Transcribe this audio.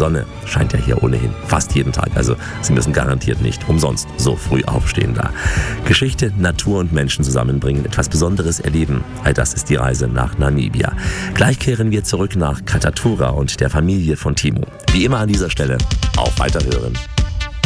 Sonne scheint ja hier ohnehin fast jeden Tag. Also Sie müssen garantiert nicht umsonst so früh aufstehen da. Geschichte, Natur und Menschen zusammenbringen, etwas Besonderes erleben. All das ist die Reise nach Namibia. Gleich kehren wir zurück nach Katatura und der Familie von Timo. Wie immer an dieser Stelle, auf Weiterhören.